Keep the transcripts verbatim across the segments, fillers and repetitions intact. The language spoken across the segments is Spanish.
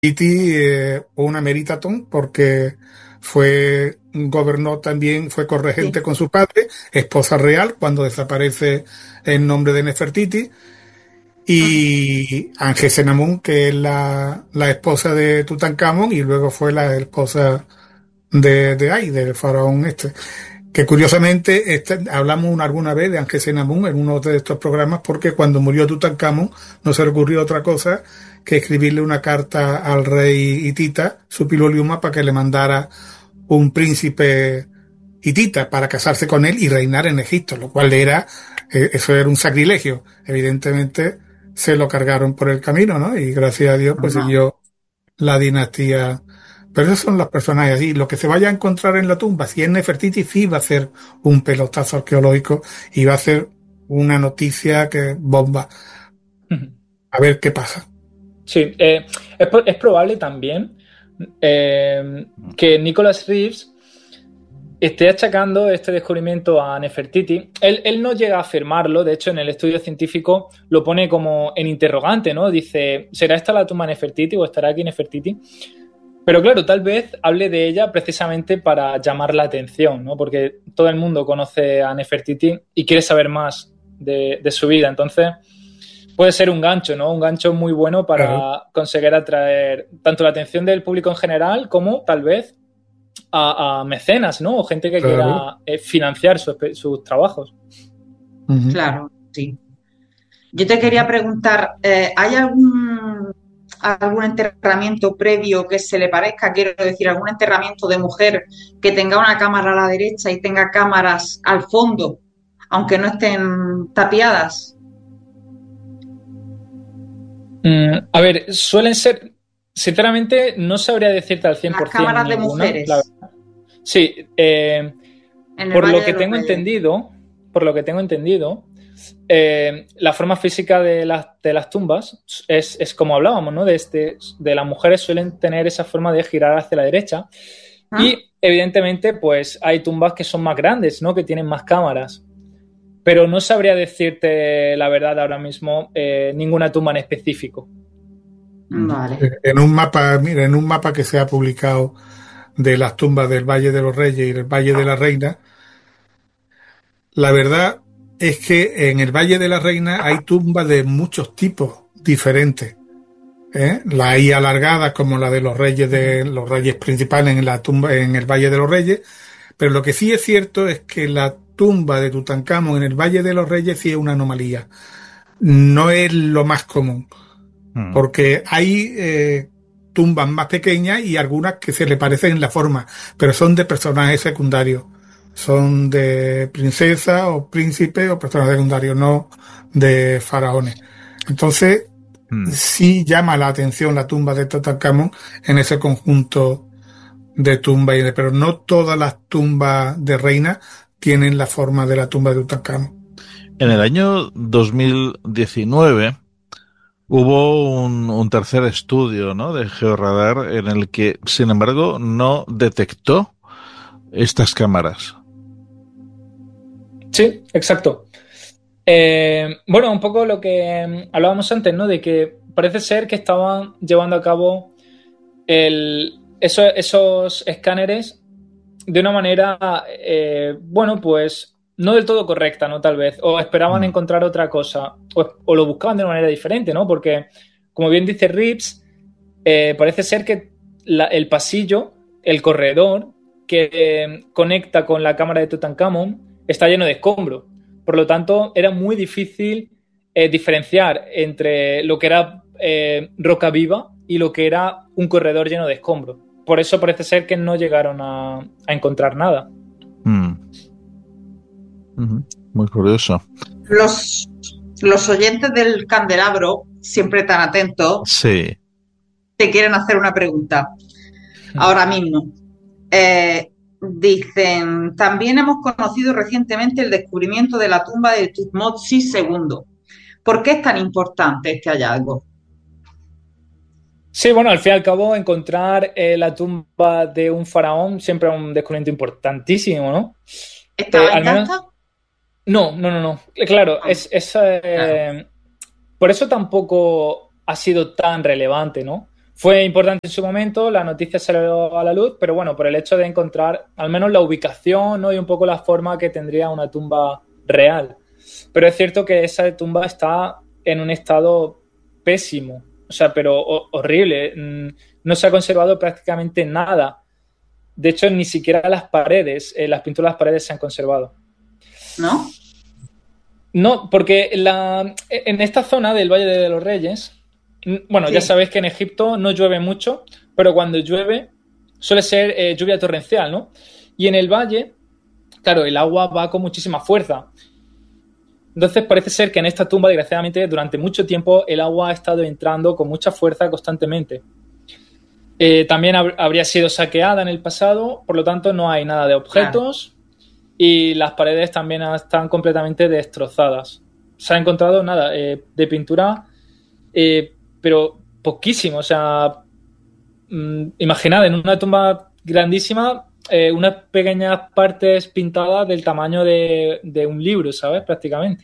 Nefertiti eh, una Meritaton porque fue, gobernó también, fue corregente Sí. con su padre, esposa real, cuando desaparece el nombre de Nefertiti, Ujú. y Angesenamun, que es la, la esposa de Tutankamón, y luego fue la esposa de, de Ay, del faraón este. Que curiosamente este- hablamos una- alguna vez de Angesenamun en uno de estos programas porque cuando murió Tutankamón no se le ocurrió otra cosa que escribirle una carta al rey hitita, Supiloliuma, para que le mandara un príncipe hitita para casarse con él y reinar en Egipto, lo cual era, eh, eso era un sacrilegio. Evidentemente se lo cargaron por el camino, ¿no? Y gracias a Dios pues Ajá. siguió la dinastía. Pero esos son los personajes así. Lo que se vaya a encontrar en la tumba, si es Nefertiti, sí va a ser un pelotazo arqueológico y va a ser una noticia que bomba. A ver qué pasa. Sí, eh, es, po- es probable también eh, que Nicholas Reeves esté achacando este descubrimiento a Nefertiti. Él, él no llega a afirmarlo, de hecho en el estudio científico lo pone como en interrogante, ¿no? Dice, ¿será esta la tumba de Nefertiti o estará aquí Nefertiti? Pero claro, tal vez hable de ella precisamente para llamar la atención, ¿no? Porque todo el mundo conoce a Nefertiti y quiere saber más de, de su vida. Entonces, puede ser un gancho, ¿no? Un gancho muy bueno Claro, para conseguir atraer tanto la atención del público en general como tal vez a, a mecenas, ¿no? O gente que claro. quiera eh, financiar sus, sus trabajos. Ujú. Claro. Claro, sí. Yo te quería preguntar, eh, ¿hay algún, algún enterramiento previo que se le parezca? Quiero decir, algún enterramiento de mujer que tenga una cámara a la derecha y tenga cámaras al fondo, aunque no estén tapiadas. Mm, a ver, suelen ser, sinceramente, no sabría decirte al Las cien por ciento cámaras de ninguna, la mujeres verdad. Sí, eh, en el por lo Valle de que los tengo Reyes. entendido, por lo que tengo entendido, eh, la forma física de las, de las tumbas es, es como hablábamos, ¿no? De, este, de las mujeres suelen tener esa forma de girar hacia la derecha ¿Ah? y evidentemente pues hay tumbas que son más grandes, ¿no? Que tienen más cámaras. Pero no sabría decirte la verdad ahora mismo eh, ninguna tumba en específico. Ujú. Vale. Eh, En un mapa, mira, en un mapa que se ha publicado de las tumbas del Valle de los Reyes y del Valle de la Reina, la verdad es que en el Valle de la Reina hay tumbas de muchos tipos diferentes. ¿Eh? La hay alargadas como la de los reyes de los reyes principales en la tumba en el Valle de los Reyes, pero lo que sí es cierto es que la tumba de Tutankamón en el Valle de los Reyes sí es una anomalía. No es lo más común, Mm. porque hay eh, tumbas más pequeñas y algunas que se le parecen en la forma, pero son de personajes secundarios. Son de princesas o príncipes o personajes secundarios, no de faraones. Entonces, Mm. sí llama la atención la tumba de Tutankamón en ese conjunto de tumbas, y de- pero no todas las tumbas de reina tienen la forma de la tumba de Tutankamón. En el año dos mil diecinueve hubo un, un tercer estudio, ¿no?, de georradar en el que, sin embargo, no detectó estas cámaras. Sí, exacto. Eh, bueno, un poco lo que mm, hablábamos antes, ¿no? De que parece ser que estaban llevando a cabo el, eso- esos escáneres de una manera, eh, bueno, pues no del todo correcta, ¿no? Tal vez. O esperaban Mm. encontrar otra cosa. O, o lo buscaban de una manera diferente, ¿no? Porque, como bien dice Reeves, eh, parece ser que la- el pasillo, el corredor que eh, conecta con la cámara de Tutankamón está lleno de escombros. Por lo tanto, era muy difícil eh, diferenciar entre lo que era eh, roca viva y lo que era un corredor lleno de escombros. Por eso parece ser que no llegaron a, a encontrar nada. Mm. Ujú. Muy curioso. Los, los oyentes del candelabro, siempre tan atentos, Sí. te quieren hacer una pregunta ahora mismo. Eh, dicen, también hemos conocido recientemente el descubrimiento de la tumba de Tutmosis segundo. ¿Por qué es tan importante este hallazgo? Sí, bueno, al fin y al cabo, encontrar eh, la tumba de un faraón siempre es un descubrimiento importantísimo, ¿no? Eh, ¿Estaba al menos, intacta? no, no, no, no. Eh, Claro, Ah, es, es claro. eh, por eso tampoco ha sido tan relevante, ¿no? Fue importante en su momento, la noticia salió a la luz, pero bueno, por el hecho de encontrar al menos la ubicación, ¿no? Y un poco la forma que tendría una tumba real. Pero es cierto que esa tumba está en un estado pésimo, o sea, pero horrible. No se ha conservado prácticamente nada. De hecho, ni siquiera las paredes, eh, las pinturas de las paredes se han conservado. ¿No? No, porque la, en esta zona del Valle de los Reyes, bueno, sí. Ya sabéis que en Egipto no llueve mucho, pero cuando llueve suele ser eh, lluvia torrencial, ¿no? Y en el valle, claro, el agua va con muchísima fuerza. Entonces parece ser que en esta tumba, desgraciadamente, durante mucho tiempo el agua ha estado entrando con mucha fuerza constantemente. Eh, también hab- habría sido saqueada en el pasado, por lo tanto no hay nada de objetos claro. Y las paredes también están completamente destrozadas. Se ha encontrado nada eh, de pintura, eh, pero poquísimo. O sea, mmm, imaginad, en una tumba grandísima, eh, unas pequeñas partes pintadas del tamaño de, de un libro, ¿sabes? Prácticamente.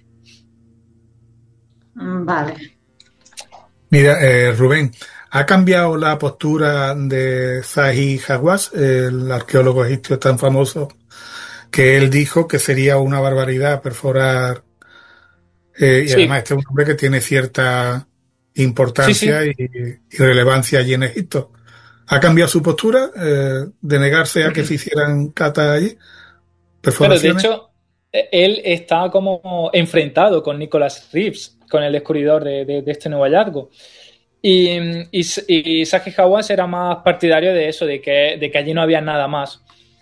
Vale. Mira, eh, Rubén, ¿ha cambiado la postura de Zahi Hawass, el arqueólogo egipcio tan famoso, que él dijo que sería una barbaridad perforar, eh, y Sí. además este es un hombre que tiene cierta importancia Sí, sí. Y, y relevancia allí en Egipto? ¿Ha cambiado su postura eh, de negarse a que se hicieran catas allí? Claro, de ¿Perforaciones? hecho, él está como enfrentado con Nicholas Reeves, con el descubridor de, de, de este nuevo hallazgo. Y, y, y Zahi Hawass era más partidario de eso, de que, de que allí no había nada más.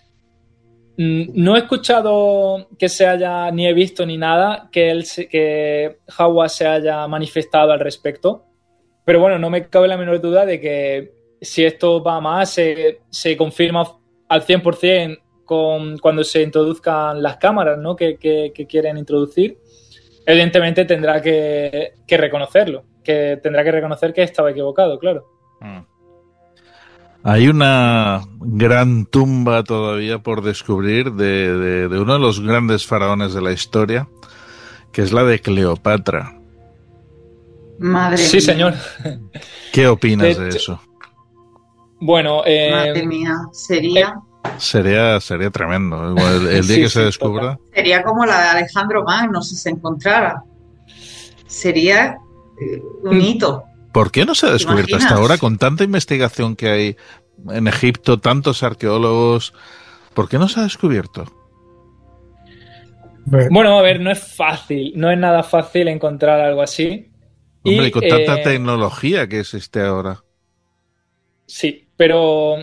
No he escuchado que se haya, ni he visto ni nada, que, él, que Hawass se haya manifestado al respecto. Pero bueno, no me cabe la menor duda de que si esto va más, se, se confirma al cien por ciento con, cuando se introduzcan las cámaras, ¿no? que, que, que quieren introducir. Evidentemente tendrá que, que reconocerlo, que tendrá que reconocer que estaba equivocado, claro. Mm. Hay una gran tumba todavía por descubrir de, de, de uno de los grandes faraones de la historia, que es la de Cleopatra. Madre sí, mía. señor. ¿Qué opinas de, de eso? Bueno, eh, madre mía, sería... Eh, sería sería tremendo. Igual el, el día sí, que se sí, descubra... Total. Sería como la de Alejandro Magno si se encontrara. Sería eh, un hito. ¿Por qué no se ha descubierto hasta ahora con tanta investigación que hay en Egipto, tantos arqueólogos? ¿Por qué no se ha descubierto? Bueno, a ver, no es fácil, no es nada fácil encontrar algo así. Hombre, y con tanta eh, tecnología que existe ahora. Sí, pero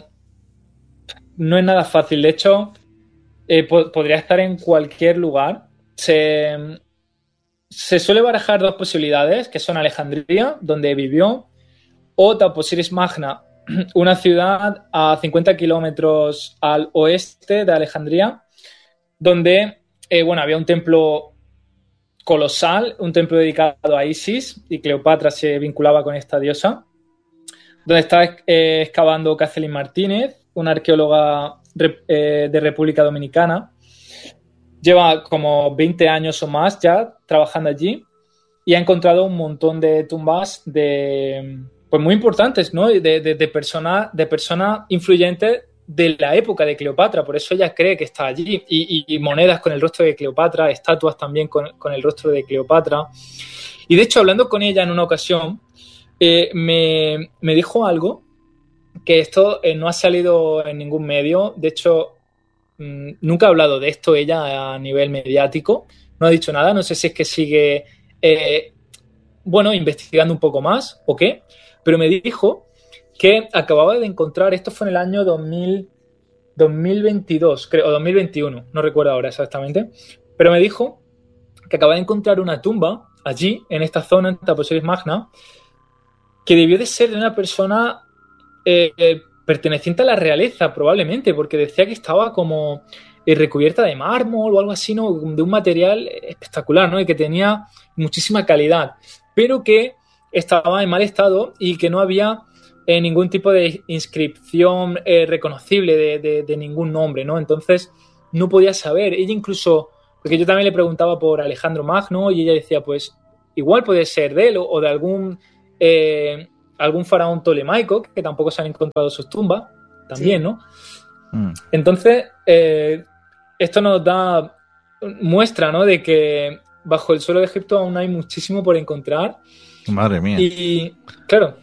no es nada fácil. De hecho, eh, po- podría estar en cualquier lugar. Se, se suele barajar dos posibilidades, que son Alejandría, donde vivió, o Taposiris Magna, una ciudad a cincuenta kilómetros al oeste de Alejandría, donde eh, bueno, había un templo colosal, un templo dedicado a Isis, y Cleopatra se vinculaba con esta diosa, donde está eh, excavando Kathleen Martínez, una arqueóloga eh, de República Dominicana. Lleva como veinte años o más ya trabajando allí y ha encontrado un montón de tumbas de, pues muy importantes, ¿no? De, de, de personas de persona influyentes de la época de Cleopatra, por eso ella cree que está allí. Y, y, y monedas con el rostro de Cleopatra, estatuas también con, con el rostro de Cleopatra. Y de hecho, hablando con ella en una ocasión, eh, me, me dijo algo que esto eh, no ha salido en ningún medio. De hecho, mmm, nunca ha hablado de esto ella a nivel mediático. No ha dicho nada. No sé si es que sigue, eh, bueno, investigando un poco más o qué. Pero me dijo que acababa de encontrar, esto fue en el año dos mil, dos mil veintidós, creo, o dos mil veintiuno, no recuerdo ahora exactamente. Pero me dijo que acababa de encontrar una tumba allí, en esta zona, en Taposiris Magna, que debió de ser de una persona eh, eh, perteneciente a la realeza, probablemente, porque decía que estaba como eh, recubierta de mármol o algo así, ¿no? De un material espectacular, ¿no? Y que tenía muchísima calidad, pero que estaba en mal estado y que no había eh, ningún tipo de inscripción eh, reconocible de, de, de ningún nombre, ¿no? Entonces no podía saber. Ella incluso, porque yo también le preguntaba por Alejandro Magno y ella decía, pues igual puede ser de él o, o de algún... Eh, algún faraón tolemaico, que tampoco se han encontrado sus tumbas, también, Sí. ¿no? Mm. Entonces, eh, esto nos da muestra, ¿no?, de que bajo el suelo de Egipto aún hay muchísimo por encontrar. Madre mía. Y, claro,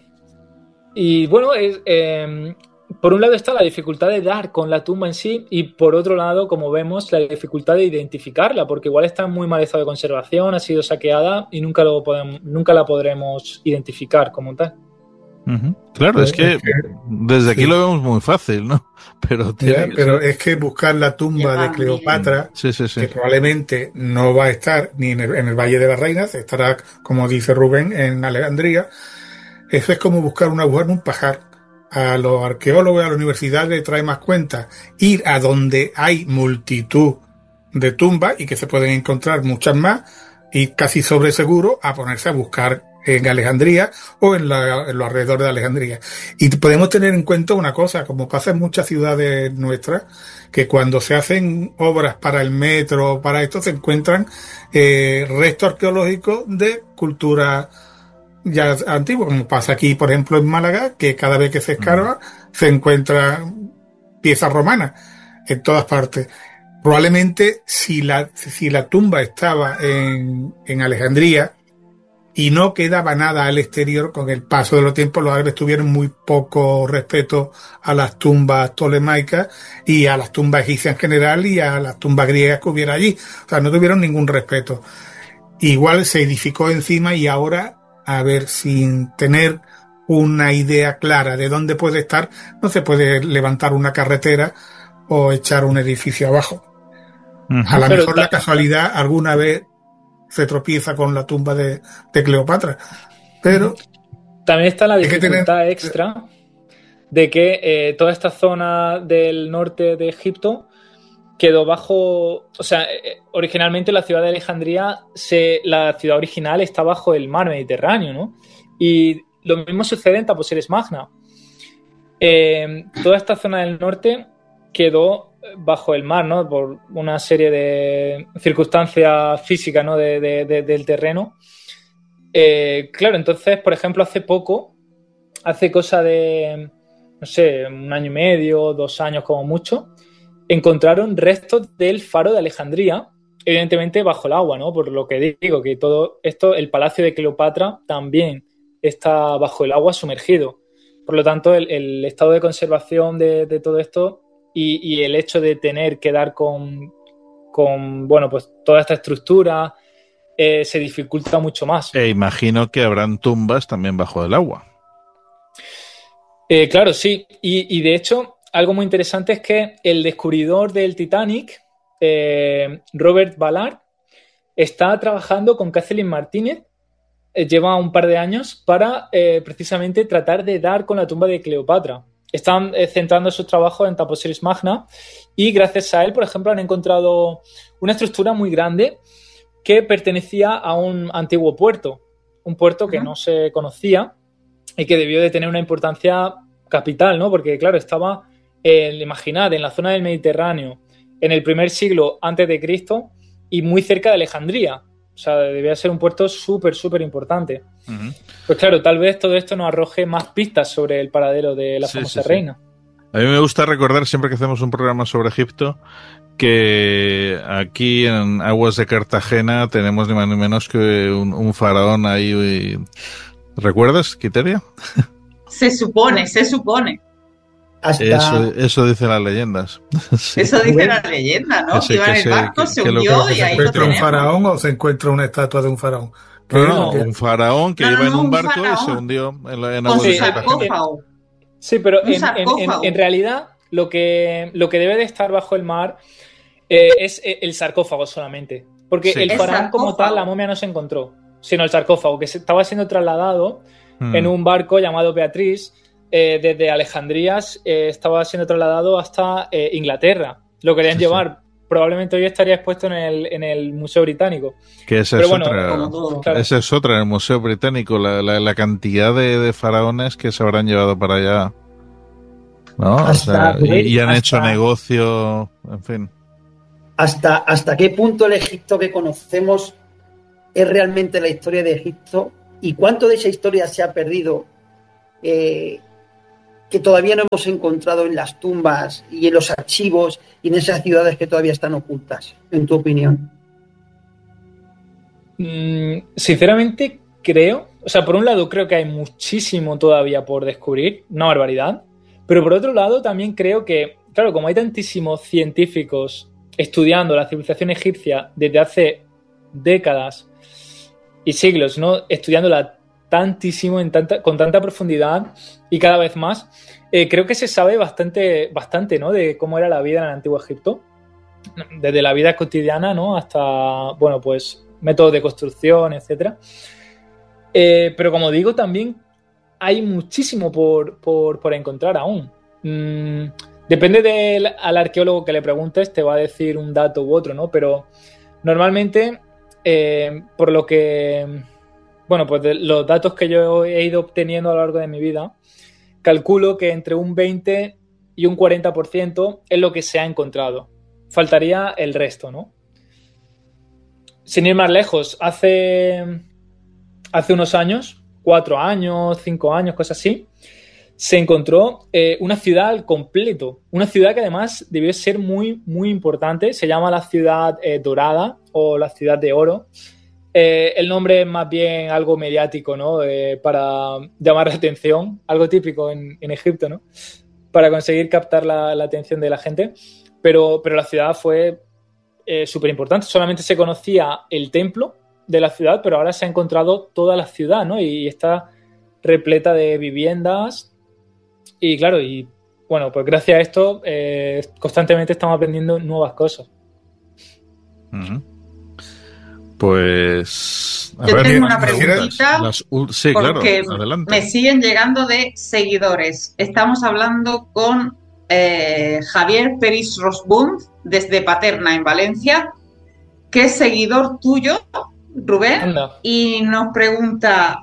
y bueno, es, eh, por un lado está la dificultad de dar con la tumba en sí y por otro lado, como vemos, la dificultad de identificarla, porque igual está en muy mal estado de conservación, ha sido saqueada y nunca, lo podemos, nunca la podremos identificar como tal. Uh-huh. Claro, es que, Es que desde aquí sí. lo vemos muy fácil, ¿no? Pero, tiene Ya, que pero ser... es que buscar la tumba Yo de también. Cleopatra, Sí, sí, sí. que probablemente no va a estar ni en el, en el Valle de las Reinas, estará, como dice Rubén, en Alejandría. Eso es como buscar una aguja en un pajar. A los arqueólogos, a la universidad les trae más cuenta ir a donde hay multitud de tumbas y que se pueden encontrar muchas más y casi sobre seguro a ponerse a buscar en Alejandría o en, la, en los alrededores de Alejandría. Y podemos tener en cuenta una cosa, como pasa en muchas ciudades nuestras, que cuando se hacen obras para el metro, para esto, se encuentran eh, restos arqueológicos de cultura ya antiguo, como pasa aquí, por ejemplo, en Málaga, que cada vez que se escarba mm. se encuentran piezas romanas en todas partes. Probablemente si la, si la tumba estaba en, en Alejandría y no quedaba nada al exterior, con el paso de los tiempos los árabes tuvieron muy poco respeto a las tumbas tolemaicas y a las tumbas egipcias en general y a las tumbas griegas que hubiera allí. O sea, no tuvieron ningún respeto. Igual se edificó encima y ahora, a ver, sin tener una idea clara de dónde puede estar, no se puede levantar una carretera o echar un edificio abajo. Uh-huh. A lo Pero mejor la casualidad alguna vez se tropieza con la tumba de, de Cleopatra, pero... También está la dificultad tener... extra de que eh, toda esta zona del norte de Egipto quedó bajo, o sea, eh, originalmente la ciudad de Alejandría, se, la ciudad original está bajo el mar Mediterráneo, ¿no? Y lo mismo sucede en Taposiris Magna. Eh, toda esta zona del norte quedó bajo el mar, ¿no? Por una serie de circunstancias físicas, ¿no? De, de, de, del terreno. Eh, claro, entonces, por ejemplo, hace poco, hace cosa de, no sé, un año y medio, dos años como mucho, encontraron restos del faro de Alejandría, evidentemente bajo el agua, ¿no? Por lo que digo, que todo esto, el palacio de Cleopatra también está bajo el agua sumergido. Por lo tanto, el, el estado de conservación de, de todo esto y, y el hecho de tener que dar con, con bueno, pues toda esta estructura eh, se dificulta mucho más. E imagino que habrán tumbas también bajo el agua. Eh, claro, sí. Y, y de hecho... algo muy interesante es que el descubridor del Titanic, eh, Robert Ballard, está trabajando con Kathleen Martínez, eh, lleva un par de años, para eh, precisamente tratar de dar con la tumba de Cleopatra. Están eh, centrando sus trabajos en Taposiris Magna y gracias a él, por ejemplo, han encontrado una estructura muy grande que pertenecía a un antiguo puerto, un puerto que uh-huh. no se conocía y que debió de tener una importancia capital, ¿no? Porque, claro, estaba... Eh, imaginad, en la zona del Mediterráneo, en el primer siglo antes de Cristo y muy cerca de Alejandría. O sea, debía ser un puerto súper, súper importante. Uh-huh. Pues claro, tal vez todo esto nos arroje más pistas sobre el paradero de la sí, famosa sí, reina. Sí. A mí me gusta recordar, siempre que hacemos un programa sobre Egipto, que aquí en aguas de Cartagena tenemos ni más ni menos que un, un faraón ahí. ¿Recuerdas, Quiteria? Se supone, se supone. Hasta... Eso, eso dicen las leyendas. Sí. Eso dice la leyenda, ¿no? Que iba en el barco, se hundió y ahí lo tenemos. ¿Se encuentra un faraón o se encuentra una estatua de un faraón? No, no, un faraón que no, iba no, en un barco faraón. y se hundió en la en Con su sarcófago. Sí, pero en, en, en, en realidad lo que, lo que debe de estar bajo el mar eh, es el sarcófago solamente. Porque sí. el faraón como tal, la momia no se encontró, sino el sarcófago, que se estaba siendo trasladado hmm. en un barco llamado Beatriz. Eh, desde Alejandría eh, estaba siendo trasladado hasta eh, Inglaterra. Lo querían sí, llevar. Sí. Probablemente hoy estaría expuesto en el, en el Museo Británico. Que esa, Pero es, bueno, otra, todo, claro. esa es otra, en el Museo Británico, la, la, la cantidad de, de faraones que se habrán llevado para allá. ¿No? Hasta, o sea, y, y han hasta, hecho negocio, en fin. Hasta, ¿Hasta qué punto el Egipto que conocemos es realmente la historia de Egipto? ¿Y cuánto de esa historia se ha perdido eh, que todavía no hemos encontrado en las tumbas y en los archivos y en esas ciudades que todavía están ocultas, en tu opinión? Mm, sinceramente creo, o sea, por un lado creo que hay muchísimo todavía por descubrir, una barbaridad, pero por otro lado también creo que, claro, como hay tantísimos científicos estudiando la civilización egipcia desde hace décadas y siglos, ¿no? Estudiándola tantísimo, en tanta, con tanta profundidad y cada vez más, eh, creo que se sabe bastante, bastante, ¿no? De cómo era la vida en el Antiguo Egipto, desde la vida cotidiana, ¿no? Hasta, bueno, pues métodos de construcción, etcétera. Eh, pero como digo, también hay muchísimo por, por, por encontrar aún. Mm, depende del al arqueólogo que le preguntes, te va a decir un dato u otro, ¿no? Pero normalmente, eh, por lo que, bueno, pues de los datos que yo he ido obteniendo a lo largo de mi vida, calculo que entre un veinte y un cuarenta por ciento es lo que se ha encontrado. Faltaría el resto, ¿no? Sin ir más lejos, hace, hace unos años, cuatro años, cinco años, cosas así, se encontró eh, una ciudad al completo. Una ciudad que además debió ser muy, muy importante. Se llama la ciudad eh, dorada o la ciudad de oro. Eh, el nombre es más bien algo mediático, ¿no? Eh, para llamar la atención, algo típico en, en Egipto, ¿no? Para conseguir captar la, la atención de la gente. Pero, pero la ciudad fue eh, súper importante. Solamente se conocía el templo de la ciudad, pero ahora se ha encontrado toda la ciudad, ¿no? Y está repleta de viviendas. Y claro, y bueno, pues gracias a esto eh, constantemente estamos aprendiendo nuevas cosas. Uh-huh. Pues... Yo ver, tengo una preguntita, las, sí, porque claro, adelante. Me siguen llegando de seguidores. Estamos hablando con eh, Javier Peris Rosbund, desde Paterna, en Valencia, que es seguidor tuyo, Rubén, Anda. Y nos pregunta...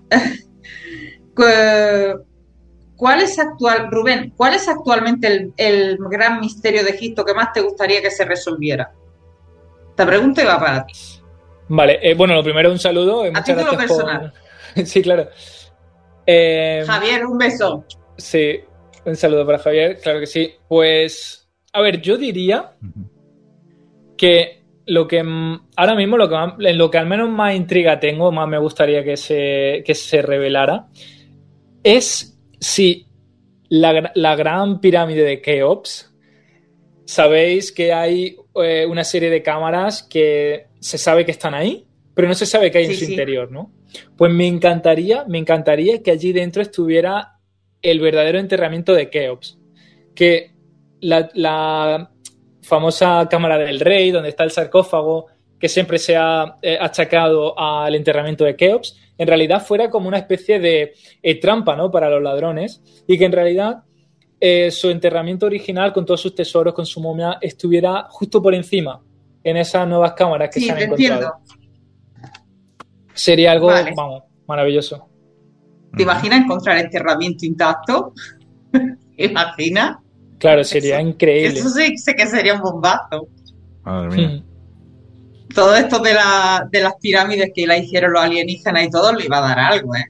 ¿Cuál es actual, Rubén, cuál es actualmente el, el gran misterio de Egipto que más te gustaría que se resolviera? Esta pregunta iba para ti. Vale, eh, bueno, lo primero, un saludo. Eh, a título personal. Por... sí, claro. Eh, Javier, un beso. Sí, un saludo para Javier, claro que sí. Pues, a ver, yo diría que lo que ahora mismo, lo que, en lo que al menos más intriga tengo, más me gustaría que se, que se revelara, es si la, la gran pirámide de Keops, sabéis que hay eh, una serie de cámaras que se sabe que están ahí, pero no se sabe qué hay sí, en su sí. interior, ¿no? Pues me encantaría, me encantaría que allí dentro estuviera el verdadero enterramiento de Keops. Que la, la famosa cámara del rey, donde está el sarcófago, que siempre se ha eh, achacado al enterramiento de Keops, en realidad fuera como una especie de eh, trampa, ¿no? Para los ladrones, y que en realidad eh, su enterramiento original, con todos sus tesoros, con su momia, estuviera justo por encima, en esas nuevas cámaras que sí, se han te encontrado. Entiendo. Sería algo, vale. vamos, maravilloso. ¿Te imaginas encontrar enterramiento intacto? ¿Imaginas? Claro, sería eso, increíble. Eso sí sé que sería un bombazo. Madre mía. Todo esto de, la, de las pirámides que la hicieron los alienígenas y todo, le iba a dar algo, ¿eh?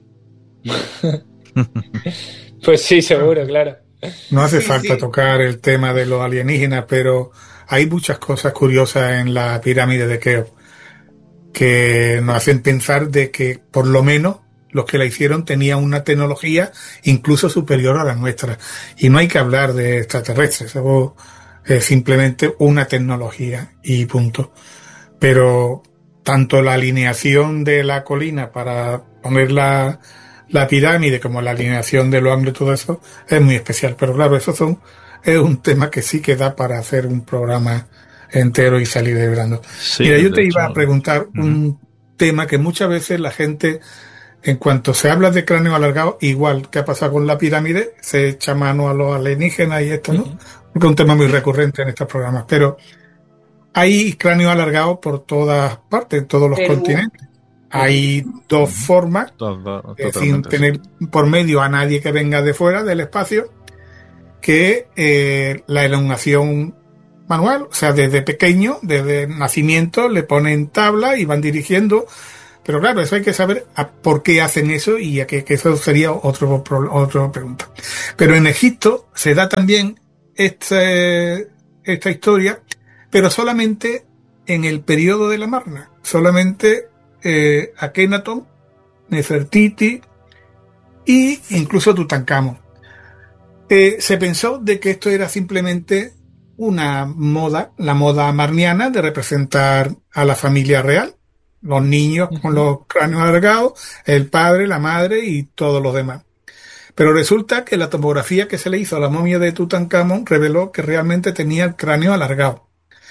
Pues sí, seguro, claro. No hace sí, falta sí. tocar el tema de los alienígenas, pero hay muchas cosas curiosas en la pirámide de Keops que nos hacen pensar de que, por lo menos, los que la hicieron tenían una tecnología incluso superior a la nuestra. Y no hay que hablar de extraterrestres, eso es simplemente una tecnología y punto. Pero tanto la alineación de la colina para poner la, la pirámide como la alineación de los ángulos y todo eso es muy especial. Pero claro, eso son, es un tema que sí que da para hacer un programa entero y salir debrando. Sí, Mira, yo te hecho, iba a preguntar uh-huh. un tema que muchas veces la gente, en cuanto se habla de cráneo alargado, igual que ha pasado con la pirámide, se echa mano a los alienígenas y esto, ¿no? Uh-huh. Porque es un tema muy recurrente en estos programas. Pero hay cráneos alargados por todas partes, en todos los Perú. continentes. Hay dos formas, Todo, eh, sin tener por medio a nadie que venga de fuera del espacio, que eh, la elongación manual, o sea, desde pequeño, desde nacimiento, le ponen tabla y van dirigiendo Pero claro, eso hay que saber a por qué hacen eso y a que, que eso sería otro, otra pregunta. Pero en Egipto se da también este, esta historia, pero solamente en el periodo de la Marna. Solamente eh, Akenatón, Nefertiti e incluso Tutankamón. Eh, se pensó de que esto era simplemente una moda, la moda marniana de representar a la familia real, los niños con los cráneos alargados, el padre, la madre y todos los demás. Pero resulta que la tomografía que se le hizo a la momia de Tutankamón reveló que realmente tenía el cráneo alargado.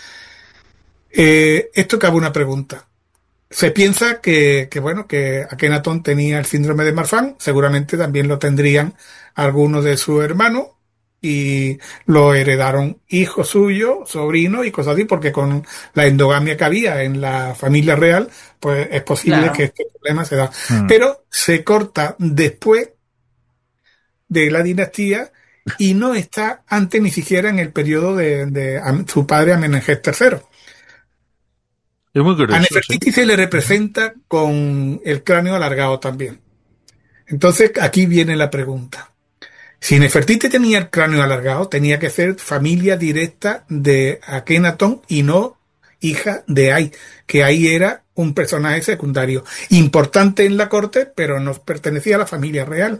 Eh, esto cabe una pregunta. Se piensa que, que, bueno, que Akenatón tenía el síndrome de Marfan, seguramente también lo tendrían algunos de sus hermanos y lo heredaron hijos suyos, sobrinos y cosas así, porque con la endogamia que había en la familia real, pues es posible Claro. que este problema se da. Mm. Pero se corta después de la dinastía y no está antes ni siquiera en el periodo de, de Am- su padre Amenhotep tercero. Es muy A curioso, sí. Nefertiti se le representa con el cráneo alargado también. Entonces aquí viene la pregunta. Si Nefertiti tenía el cráneo alargado, tenía que ser familia directa de Akenatón y no hija de Ay, que Ay era un personaje secundario, importante en la corte, pero no pertenecía a la familia real.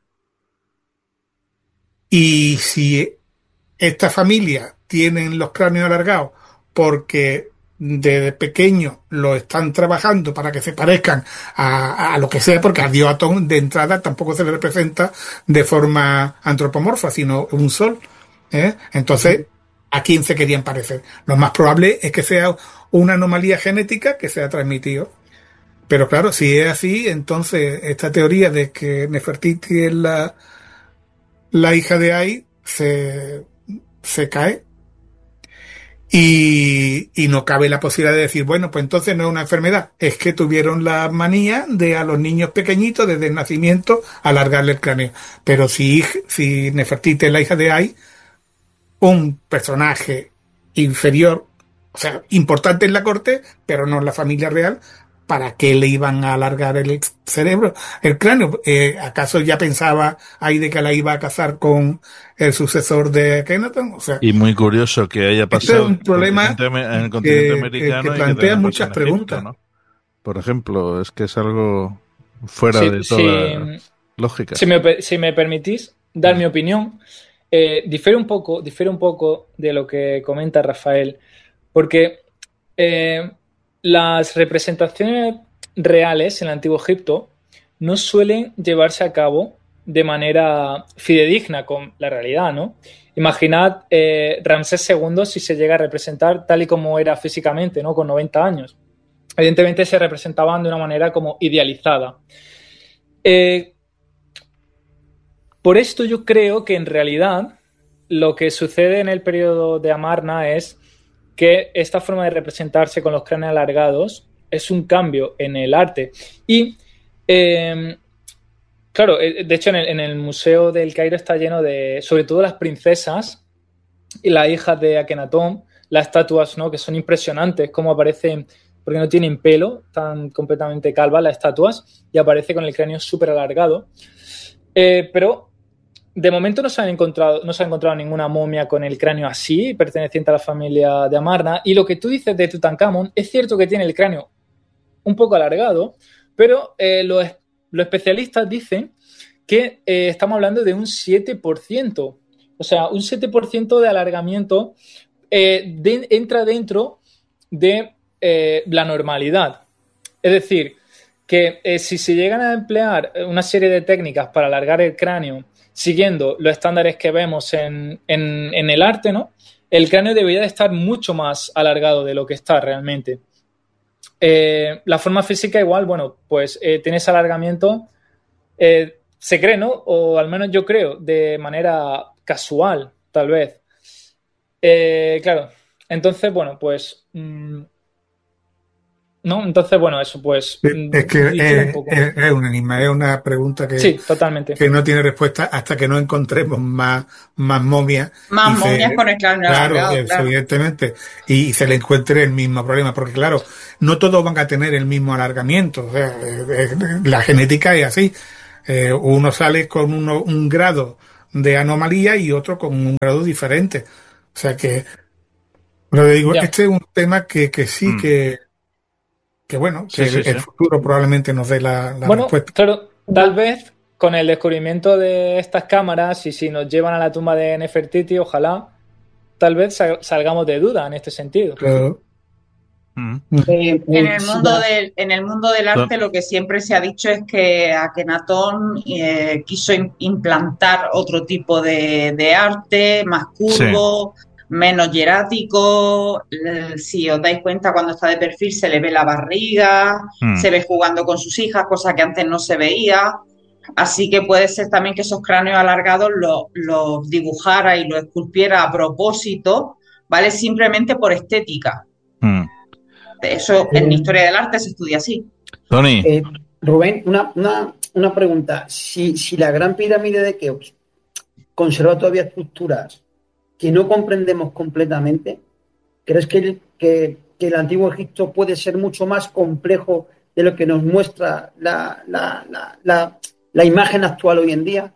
Y si esta familia tienen los cráneos alargados porque desde pequeño lo están trabajando para que se parezcan a, a lo que sea, porque al dios Atón de entrada tampoco se le representa de forma antropomorfa, sino un sol. ¿eh? Entonces, ¿a quién se querían parecer? Lo más probable es que sea una anomalía genética que se ha transmitido. Pero claro, si es así, entonces esta teoría de que Nefertiti es la, la hija de Ay se, se cae. Y, y no cabe la posibilidad de decir, bueno, pues entonces no es una enfermedad, es que tuvieron la manía de a los niños pequeñitos desde el nacimiento alargarle el cráneo. Pero si, si Nefertiti es la hija de Ay, un personaje inferior, o sea, importante en la corte, pero no en la familia real, ¿para qué le iban a alargar el cerebro, el cráneo? Eh, ¿acaso ya pensaba ahí de que la iba a casar con el sucesor de Akhenaton? O sea, Y muy curioso que haya este es pasado en un el problema continente, ame- en el continente que, que, que americano y que plantea también pasa muchas en Egipto, preguntas. ¿no? Por ejemplo, es que es algo fuera Si, de si, toda lógica. si me, pe- si me permitís dar mi opinión, eh, difiere un poco, difiere un poco de lo que comenta Rafael, porque eh, las representaciones reales en el Antiguo Egipto no suelen llevarse a cabo de manera fidedigna con la realidad, ¿no? Imaginad eh, Ramsés segundo si se llega a representar tal y como era físicamente, ¿no? Con noventa años. Evidentemente se representaban de una manera como idealizada. Eh, por esto yo creo que en realidad lo que sucede en el periodo de Amarna es que esta forma de representarse con los cráneos alargados es un cambio en el arte. Y, eh, claro, eh, de hecho en el, en el Museo del Cairo está lleno de, sobre todo las princesas y las hijas de Akenatón, las estatuas, ¿no? Que son impresionantes, cómo aparecen, porque no tienen pelo, están completamente calvas las estatuas, y aparece con el cráneo súper alargado. Eh, pero de momento no se han encontrado, no se ha encontrado ninguna momia con el cráneo así, perteneciente a la familia de Amarna. Y lo que tú dices de Tutankamón, es cierto que tiene el cráneo un poco alargado, pero eh, los, los especialistas dicen que eh, estamos hablando de un siete por ciento. O sea, un siete por ciento de alargamiento eh, de, entra dentro de eh, la normalidad. Es decir, que eh, si se llegan a emplear una serie de técnicas para alargar el cráneo siguiendo los estándares que vemos en, en, en el arte, ¿no? El cráneo debería de estar mucho más alargado de lo que está realmente. Eh, la forma física igual, bueno, pues eh, tiene ese alargamiento, eh, se cree, ¿no? O al menos yo creo, de manera casual, tal vez. Eh, claro, entonces, bueno, pues mmm, ¿no? Entonces, bueno, eso pues... Es que es, es, es un enigma, es una pregunta que, sí, totalmente. que no tiene respuesta hasta que no encontremos más, más momias. Más y momias se, con el cráneo claro, alargado, claro. evidentemente, y se le encuentre el mismo problema, porque claro, no todos van a tener el mismo alargamiento, o sea, eh, la genética es así. Eh, uno sale con uno, un grado de anomalía y otro con un grado diferente. O sea que, pero digo, Ya. este es un tema que, que sí Mm. que, que bueno, que Sí, sí, el, el sí. futuro probablemente nos dé la, la Bueno, respuesta. claro, tal vez con el descubrimiento de estas cámaras y si nos llevan a la tumba de Nefertiti, ojalá, tal vez sal- salgamos de duda en este sentido. Claro. Mm. Eh, En el pues, mundo la- del, en el mundo del arte Don- lo que siempre se ha dicho es que Akenatón eh, quiso im- implantar otro tipo de, de arte, más curvo, menos hierático. Eh, Si os dais cuenta, cuando está de perfil se le ve la barriga, Mm. se ve jugando con sus hijas, cosa que antes no se veía. Así que puede ser también que esos cráneos alargados los los dibujara y los esculpiera a propósito, ¿vale? Simplemente por estética. Mm. Eso en historia del arte se estudia así. Tony, eh, Rubén, una, una, una pregunta. Si, si la Gran Pirámide de Keops conserva todavía estructuras que no comprendemos completamente, ¿crees que el, que, que el antiguo Egipto puede ser mucho más complejo de lo que nos muestra la, la, la, la, la imagen actual hoy en día?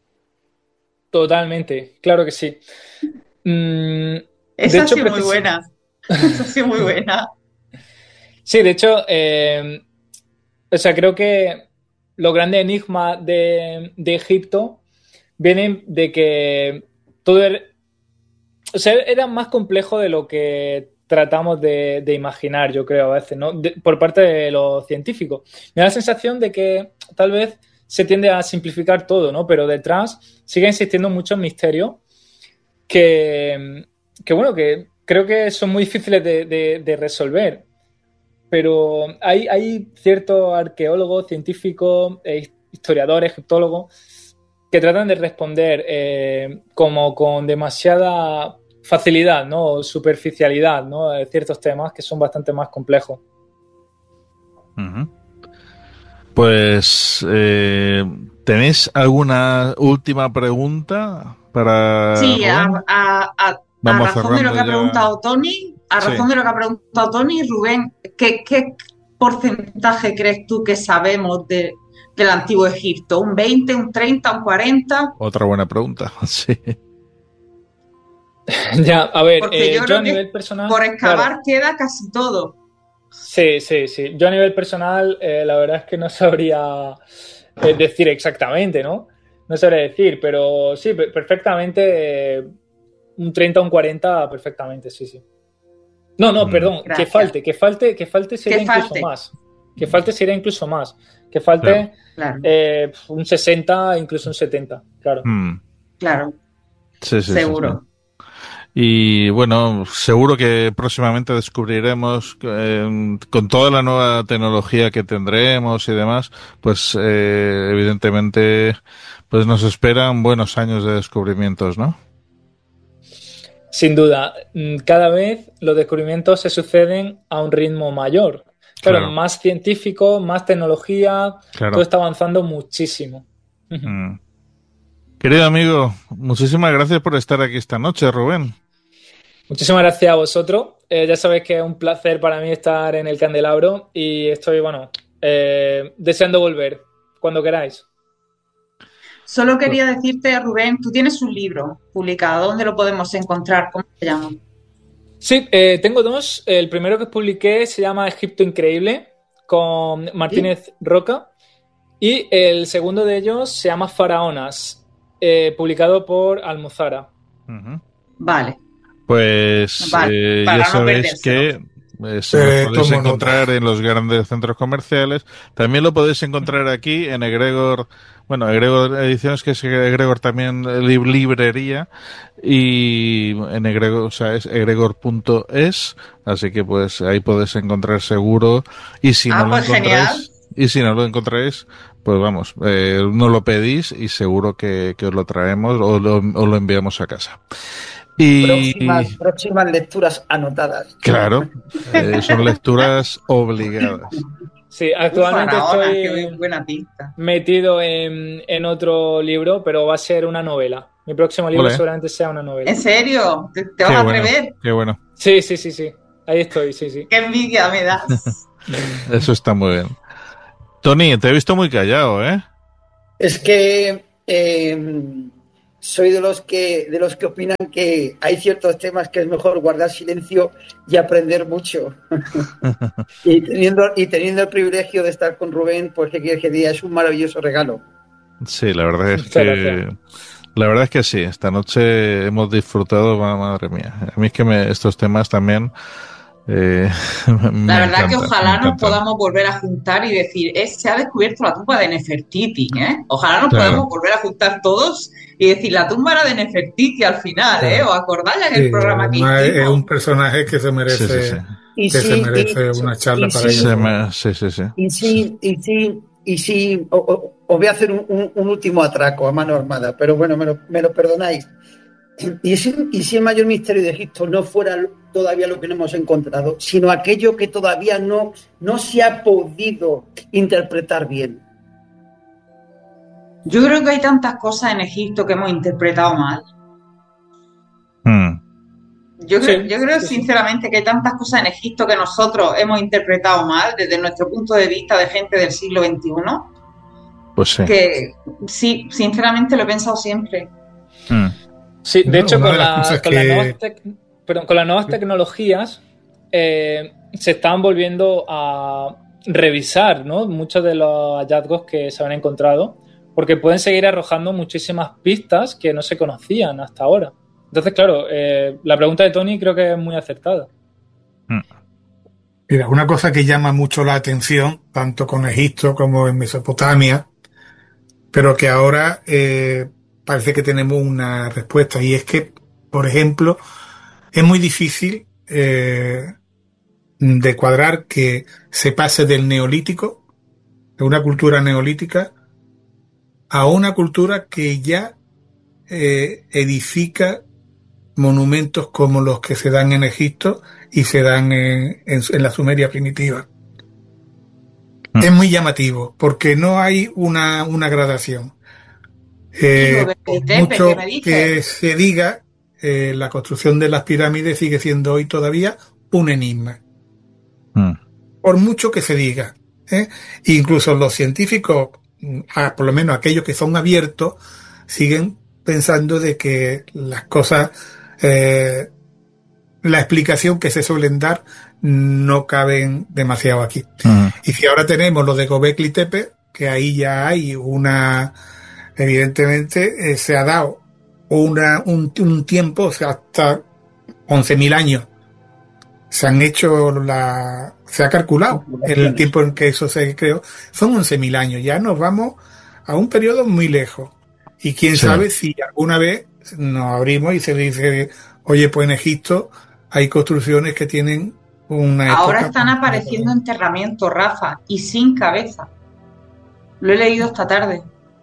Totalmente, claro que sí. Mm, de Esa ha hecho, sido muy precis- buena. Esa ha sido muy buena. Sí, de hecho, eh, o sea, creo que los grandes enigmas de, de Egipto vienen de que todo era, o sea, era más complejo de lo que tratamos de, de imaginar, yo creo, a veces, ¿no? De- por parte de los científicos. Me da la sensación de que tal vez se tiende a simplificar todo, ¿no? Pero detrás sigue existiendo muchos misterios que, que bueno, que creo que son muy difíciles de, de- de resolver. Pero hay, hay ciertos arqueólogos, científicos, eh, historiadores, egiptólogos, que tratan de responder eh, como con demasiada facilidad, ¿no? O superficialidad, ¿no? De ciertos temas que son bastante más complejos. Ujú. Pues, eh, ¿tenéis alguna última pregunta para Sí, a, Rubén? a- a- a Vamos razón de lo cerrando que ha ya. preguntado Tony, a Sí. razón de lo que ha preguntado Tony, Rubén, ¿qué, qué porcentaje crees tú que sabemos de, del antiguo Egipto? ¿Un veinte, un treinta, un cuarenta? Otra buena pregunta, sí. Ya, a ver, Porque eh, yo yo creo a que nivel personal. por excavar claro, queda casi todo. sí, sí, sí. Yo a nivel personal, eh, la verdad es que no sabría eh, decir exactamente, ¿no? No sabría decir, pero sí, pe- perfectamente. eh, un treinta o un cuarenta, perfectamente, sí, sí. No, no, Mm. perdón, que Gracias. falte, que falte, que falte sería Que incluso falte. más. Que falte sería incluso más. Que falte Claro, eh, un sesenta, incluso un setenta, claro. Mm. claro, Sí, sí, sí, seguro. sí. Y bueno, seguro que próximamente descubriremos, eh, con toda la nueva tecnología que tendremos y demás, pues eh, evidentemente pues nos esperan buenos años de descubrimientos, ¿no? Sin duda, mm, cada vez los descubrimientos se suceden a un ritmo mayor. Claro, Claro. más científico, más tecnología, Claro. todo está avanzando muchísimo. Ujú. Mm. Querido amigo, muchísimas gracias por estar aquí esta noche, Rubén. Muchísimas gracias a vosotros. Eh, ya sabéis que es un placer para mí estar en el Candelabro y estoy, bueno, eh, deseando volver cuando queráis. Solo quería decirte, Rubén, tú tienes un libro publicado. ¿Dónde lo podemos encontrar? ¿Cómo se llama? Sí, eh, tengo dos. El primero que publiqué se llama Egipto Increíble, con Martínez Roca. Y el segundo de ellos se llama Faraonas, eh, publicado por Almuzara. Ujú. Vale. Pues Vale, eh, para ya no sabéis que perdérselo. eh, se lo Eh, podéis tomo encontrar nota. en los grandes centros comerciales. También lo podéis encontrar aquí en Egregor, bueno, Egregor Ediciones, que es Egregor también eh, lib- librería, y en Egregor, o sea, es egregor punto es, así que pues ahí podéis encontrar seguro. Y si Ah, no lo pues genial. encontráis, y si no lo encontráis, pues vamos, eh, no lo pedís y seguro que, que os lo traemos o lo, o lo enviamos a casa. Y próximas, próximas lecturas anotadas. claro, eh, son lecturas obligadas. Sí, actualmente Uf, Faraona, estoy qué buena pinta. metido en, en otro libro, pero va a ser una novela. Mi próximo libro Ole. seguramente sea una novela. ¿En serio? ¿Te, te Qué vas a bueno, atrever? qué bueno. Sí, sí, sí, sí. Ahí estoy, sí, sí. ¡Qué envidia me das! Eso está muy bien. Tony, te he visto muy callado, ¿eh? Es que eh, soy de los que de los que opinan que hay ciertos temas que es mejor guardar silencio y aprender mucho. y teniendo y teniendo el privilegio de estar con Rubén, pues qué quieres que diga, es un maravilloso regalo. Sí, la verdad es Muchas que gracias. la verdad es que sí. Esta noche hemos disfrutado, ma- madre mía. A mí es que me, estos temas también eh, me La verdad que encantan, me ojalá nos encantan. podamos volver a juntar y decir, eh, se ha descubierto la tumba de Nefertiti, ¿eh? Ojalá nos Claro. podamos volver a juntar todos y decir, la tumba era de Nefertiti al final, ¿eh? ¿Os acordáis en el Sí, programa que además es un hicimos? personaje que se Sí, sí, sí. merece, Y que se sí, merece y, una charla y para sí, ello. Se me- sí, sí, sí. y sí, y sí, y sí, o- o- os voy a hacer un, un- un último atraco a mano armada, pero bueno, me lo, me lo perdonáis. Y si, y si el mayor misterio de Egipto no fuera todavía lo que no hemos encontrado, sino aquello que todavía no, no se ha podido interpretar bien. Yo creo que hay tantas cosas en Egipto que hemos interpretado mal. Mm. Yo creo, Sí, yo creo sí, sí. sinceramente que hay tantas cosas en Egipto que nosotros hemos interpretado mal desde nuestro punto de vista de gente del siglo veintiuno, Pues sí. que sí, sinceramente lo he pensado siempre. Mm. Sí, de Bueno, hecho, una con, de las la- cosas con que- las nuevas tec- perdón, con las nuevas tecnologías eh, se están volviendo a revisar, ¿no?, muchos de los hallazgos que se han encontrado, porque pueden seguir arrojando muchísimas pistas que no se conocían hasta ahora. Entonces, claro, eh, la pregunta de Tony creo que es muy acertada. Mm. Mira, una cosa que llama mucho la atención, tanto con Egipto como en Mesopotamia, pero que ahora eh, parece que tenemos una respuesta, y es que, por ejemplo, es muy difícil eh, de cuadrar que se pase del neolítico, de una cultura neolítica, a una cultura que ya eh, edifica monumentos como los que se dan en Egipto y se dan en, en, en la Sumeria primitiva. Mm. Es muy llamativo porque no hay una, una gradación. Eh, Hijo, por Tepe, mucho ¿qué me dices? que se diga, eh, la construcción de las pirámides sigue siendo hoy todavía un enigma. Mm. Por mucho que se diga, ¿eh? Incluso los científicos, ah, por lo menos aquellos que son abiertos, siguen pensando de que las cosas, eh, la explicación que se suelen dar no caben demasiado aquí. Mm. Y si ahora tenemos lo de Göbekli Tepe, que ahí ya hay una, evidentemente eh, se ha dado una, un, un tiempo, o sea, hasta once mil años. Se han hecho la, se ha calculado el tiempo en que eso se creó, son once mil años. Ya nos vamos a un periodo muy lejos. Y quién Sí. sabe si alguna vez nos abrimos y se dice, oye, pues en Egipto hay construcciones que tienen una Ahora época. están apareciendo enterramientos, Rafa, y sin cabeza. Lo he leído esta tarde.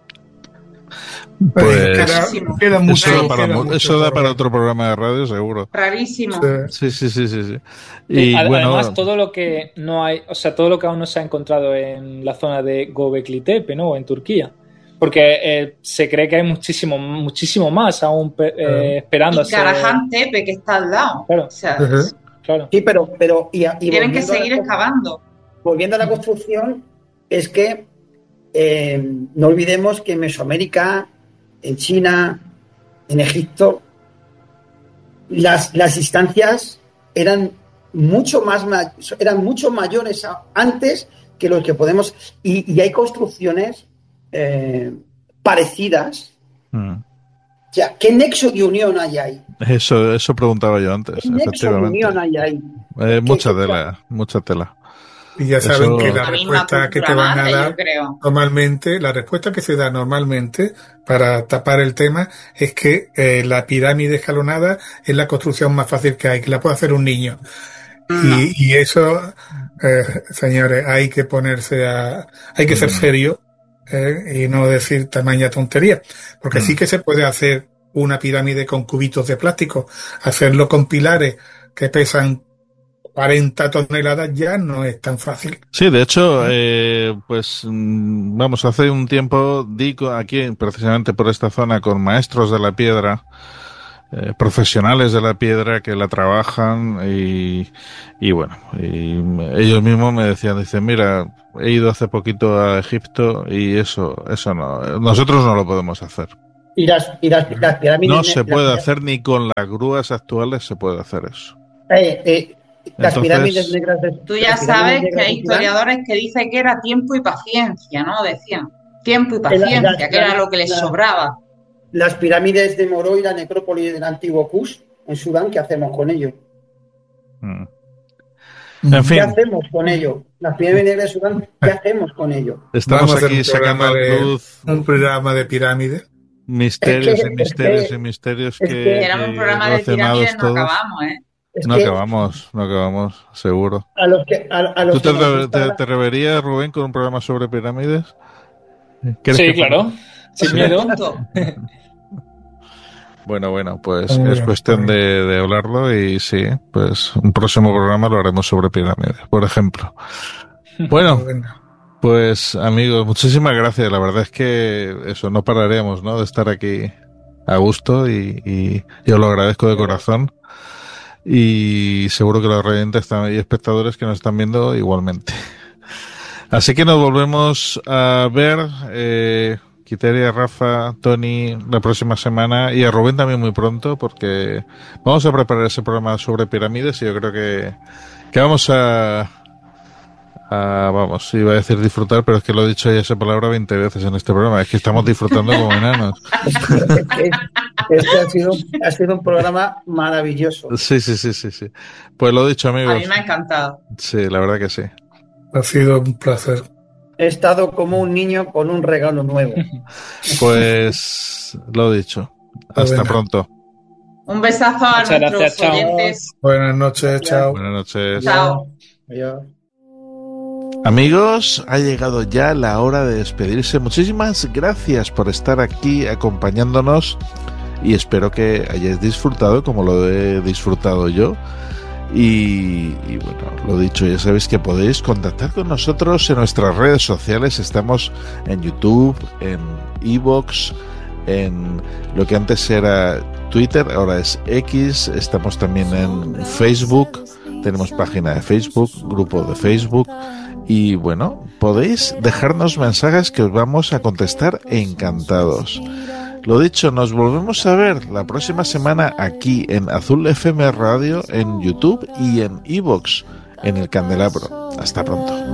Pues, Pues queda, Rarísimo. queda mucho, eso da para, queda mu- mucho eso da por para ver. otro programa de radio, seguro. Rarísimo. Sí. Sí, sí, sí, sí, sí. Y Y ad- bueno, además, todo lo que no hay, o sea, todo lo que aún no se ha encontrado en la zona de Göbekli Tepe, ¿no?, en Turquía. Porque eh, se cree que hay muchísimo, muchísimo más aún pe- eh, esperando a Y ser- Karahan Tepe, que está al lado. Claro. O sea, Ujú. Claro. Sí, pero, pero y, y tienen que volviendo a la seguir co- excavando. volviendo a la construcción, es que eh, no olvidemos que en Mesoamérica, en China, en Egipto, las, las distancias eran mucho más ma- eran mucho mayores a- antes que los que podemos, y, y hay construcciones eh, parecidas. mm, O sea, ¿qué nexo de unión hay ahí? eso, eso preguntaba yo antes, ¿Qué nexo de efectivamente. unión hay ahí? Eh, ¿Qué- mucha qué- tela, mucha tela. Y ya saben Eso- que la La misma respuesta que te cultura van a madre, dar yo creo. normalmente, la respuesta que se da normalmente para tapar el tema es que eh, la pirámide escalonada es la construcción más fácil que hay, que la puede hacer un niño. No. Y, y eso, eh, señores, hay que ponerse a, hay que ser Mm. serio, eh, y no decir tamaña tontería, porque Mm. sí que se puede hacer una pirámide con cubitos de plástico. Hacerlo con pilares que pesan cuarenta toneladas ya no es tan fácil. Sí, de hecho, eh, pues vamos, hace un tiempo di aquí, precisamente por esta zona, con maestros de la piedra, eh, profesionales de la piedra que la trabajan y, y bueno, y ellos mismos me decían, dicen, mira, he ido hace poquito a Egipto y eso, eso no, nosotros no lo podemos hacer. Y las, y las, las pirámides... No se puede las, hacer ni con las grúas actuales se puede hacer eso. Eh, eh, las Entonces, pirámides negras de, Tú ya sabes que hay historiadores que dicen que era tiempo y paciencia, ¿no? Decían, tiempo y paciencia, las, que era lo que les las, sobraba. Las pirámides de Moró y la necrópolis del antiguo Kush, en Sudán, ¿qué hacemos con ello? Mm. En fin. ¿Qué hacemos con ello? Las pirámides negras de Sudán, ¿qué hacemos con ello? Estamos Vamos aquí sacando a luz un programa de pirámides. Misterios es que, y misterios es que, y misterios es que, que éramos un programa de pirámides, no acabamos, ¿eh? Es no que, acabamos, no acabamos, seguro. A los que, a, a los ¿Tú te, que te, gusta... te, te reverías, Rubén, con un programa sobre pirámides? Sí, claro, sin ¿Sí? miedo. Bueno, bueno, pues muy es bien, cuestión de, de hablarlo y sí, pues un próximo programa lo haremos sobre pirámides, por ejemplo. Bueno, pues amigos, muchísimas gracias. La verdad es que eso, no pararemos, ¿no?, de estar aquí a gusto y, y yo lo agradezco de corazón. Y seguro que los oyentes y espectadores que nos están viendo igualmente. Así que nos volvemos a ver, eh, Quiteria, Rafa, Tony, la próxima semana y a Rubén también muy pronto, porque vamos a preparar ese programa sobre pirámides y yo creo que, que vamos a, a, vamos, iba a decir disfrutar, pero es que lo he dicho ya esa palabra veinte veces en este programa, es que estamos disfrutando como enanos. Este ha sido, ha sido un programa maravilloso. Sí, sí, sí, sí, sí. Pues lo dicho, amigos. A mí me ha encantado. Sí, la verdad que sí. Ha sido un placer. He estado como un niño con un regalo nuevo. Pues lo dicho. Hasta Buena. pronto. Un besazo a Muchas nuestros gracias, oyentes. Buenas noches, chao. Buenas noches. Chao. Adiós. Amigos, ha llegado ya la hora de despedirse. Muchísimas gracias por estar aquí acompañándonos y espero que hayáis disfrutado como lo he disfrutado yo. Y, y bueno, lo dicho, ya sabéis que podéis contactar con nosotros en nuestras redes sociales. Estamos en YouTube, en iVoox, en lo que antes era Twitter, ahora es X. Estamos también en Facebook, tenemos página de Facebook, grupo de Facebook. Y bueno, podéis dejarnos mensajes que os vamos a contestar encantados. Lo dicho, nos volvemos a ver la próxima semana aquí en Azul F M Radio, en YouTube y en iVoox, en el Candelabro. Hasta pronto.